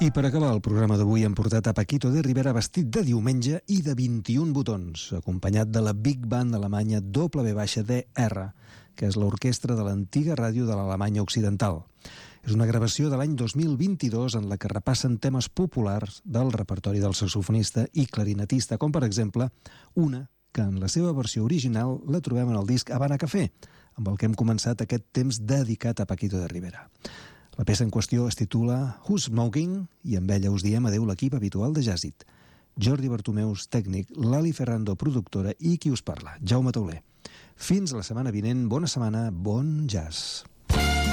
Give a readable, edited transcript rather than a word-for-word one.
I per acabar el programa d'avui hem portat a Paquito de Rivera vestit de diumenge i de 21 botons, acompanyat de la Big Band alemanya WDR, que és l'orquestra de l'antiga ràdio de l'Alemanya Occidental. És una gravació de l'any 2022 en la que repassen temes populars del repertori del saxofonista i clarinetista, com per exemple una que en la seva versió original la trobem en el disc Habana Café, amb el que hem començat aquest temps dedicat a Paquito de Rivera. La peça en qüestió es titula Who's Smoking i amb ella us diem adeu l'equip habitual de Jazzit. Jordi Bartomeus, tècnic, Lali Ferrando, productora i qui us parla, Jaume Tauler. Fins la setmana vinent, bona setmana, bon jazz.